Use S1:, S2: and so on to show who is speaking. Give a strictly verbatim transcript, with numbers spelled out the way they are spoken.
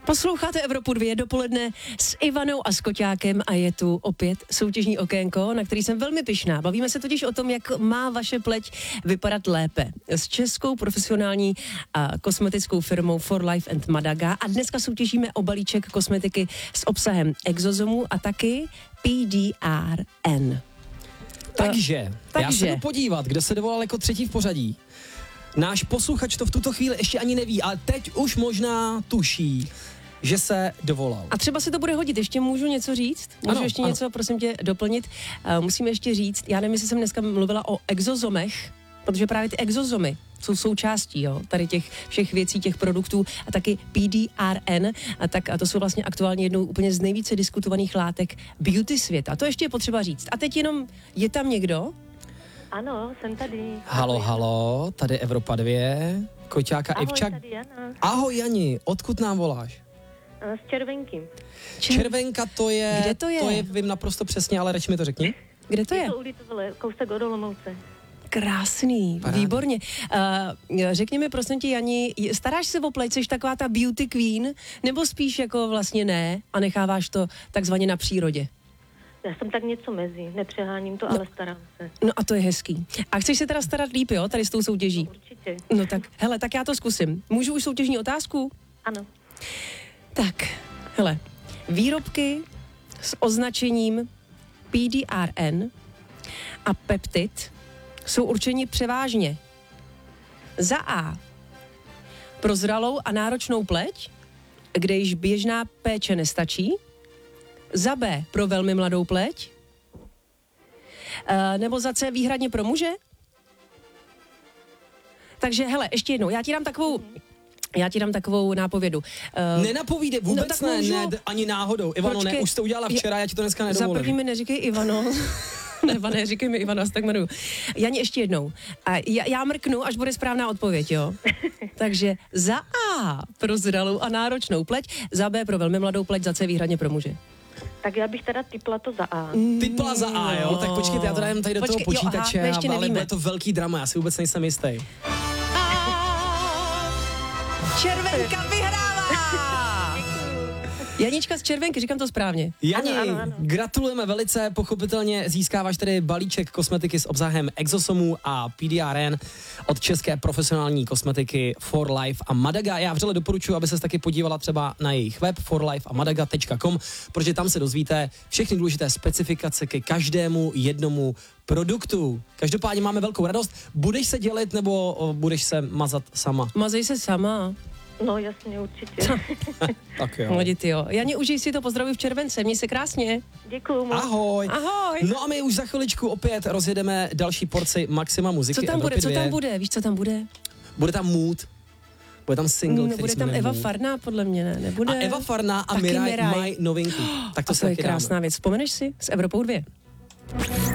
S1: Posloucháte Evropu dvě dopoledne s Ivanou a s Koťákem a je tu opět soutěžní okénko, na který jsem velmi pyšná. Bavíme se totiž o tom, jak má vaše pleť vypadat lépe. S českou profesionální a kosmetickou firmou For Life and Madaga a dneska soutěžíme o balíček kosmetiky s obsahem exozomu a taky P D R N.
S2: Takže,
S1: Takže.
S2: já se jdu podívat, kdo se dovolal jako třetí v pořadí. Náš posluchač to v tuto chvíli ještě ani neví, ale teď už možná tuší, že se dovolal.
S1: A třeba se to bude hodit, ještě můžu něco říct? Můžu
S2: ano,
S1: ještě
S2: ano.
S1: něco, prosím tě, doplnit? Uh, musím ještě říct, já nevím, jestli jsem dneska mluvila o exozomech, protože právě ty exozomy jsou součástí, jo, tady těch všech věcí, těch produktů a taky P D R N, a tak a to jsou vlastně aktuálně jednou úplně z nejvíce diskutovaných látek beauty světa. To ještě je potřeba říct. A teď jenom, je tam někdo?
S3: Ano, jsem tady.
S2: Halo,
S3: Ahoj.
S2: halo, tady Evropa dvě, Koťáka
S3: Ahoj,
S2: Ivčak.
S3: tady Jana.
S2: Ahoj Jani, odkud nám voláš?
S3: A Z Červenky.
S2: Červenka to je...
S1: Kde to je?
S2: To je, vím naprosto přesně, ale reč mi to řekni.
S1: Kde to je?
S3: Je to ulice Vole, kousek od Olomouce.
S1: Krásný,
S2: Paráda.
S1: výborně. Uh, řekni mi, prosím tě, Jani, staráš se o pleť, jsi taková ta beauty queen, nebo spíš jako vlastně ne a necháváš to takzvaně na přírodě?
S3: Já jsem tak něco mezi, nepřeháním to,
S1: No.
S3: ale starám se.
S1: No a to je hezký. A chceš se teda starat líp, jo, tady s tou soutěží?
S3: Určitě.
S1: No tak, hele, tak já to zkusím. Můžu už soutěžní otázku?
S3: Ano.
S1: Tak, hele, výrobky s označením P D R N a peptid jsou určeni převážně za A pro zralou a náročnou pleť, kde již běžná péče nestačí, za B pro velmi mladou pleť, e, nebo za C výhradně pro muže. Takže hele, ještě jednou, já ti dám takovou Já ti dám takovou nápovědu. Uh,
S2: Nenapovíde, vůbec
S1: tak
S2: ne,
S1: můžu-
S2: ne, d- ani náhodou. Ivano, ne,
S1: Počkej,
S2: už jsi to udělala včera, já ti to dneska
S1: Za první
S2: nedovolím.
S1: mi neříkej Ivano. Nebo ne, říkej mi Ivano, já se tak jmenuju. Jani, ještě jednou. A já, já mrknu, až bude správná odpověď, jo? Takže za A pro zralou a náročnou pleť, za B pro velmi mladou pleť, za C výhradně pro muže.
S3: Tak já bych teda typla to za A.
S2: Typla za A, jo? Tak počkejte, já to dám tady do
S1: Počkej,
S2: toho
S1: jo, aha,
S2: počítače,
S1: to ještě
S2: ale
S1: nevíme.
S2: bude to velký drama, já si vůbec nejsem jistý.
S1: Červenka vyhrává! Janička z Červenky, říkám to správně.
S2: Jani,
S3: Ano, ano, ano.
S2: gratulujeme velice, pochopitelně získáváš tedy balíček kosmetiky s obsahem exosomů a P D R N od české profesionální kosmetiky For Life a Madaga. Já vřele doporučuji, aby ses taky podívala třeba na jejich web for life a madaga tečka com, protože tam se dozvíte všechny důležité specifikace ke každému jednomu produktu. Každopádně máme velkou radost. Budeš se dělit nebo o, budeš se mazat sama?
S1: Mazej se sama.
S3: No jasně, určitě.
S2: Tak jo.
S1: Mladí ty jo. Jani, užij si to, pozdravuji v července, měj se krásně.
S3: Děkuju moc.
S2: Ahoj.
S1: Ahoj.
S2: No a my už za chviličku opět rozjedeme další porci Maxima muziky.
S1: Co tam
S2: Evropy
S1: bude, co
S2: dvě.
S1: tam bude, víš, co tam bude?
S2: Bude tam Mood, bude tam single, který
S1: Nebude
S2: se
S1: tam
S2: jmenuje
S1: Eva
S2: Mood.
S1: Farná, podle mě, ne? Nebude.
S2: A Eva Farná a
S1: Taky
S2: Miraj
S1: Miraj.
S2: mají novinku. Tak to
S1: A
S2: se
S1: to je
S2: taky
S1: krásná
S2: dáme.
S1: věc. Vzpomeneš si? S Evropou dvě.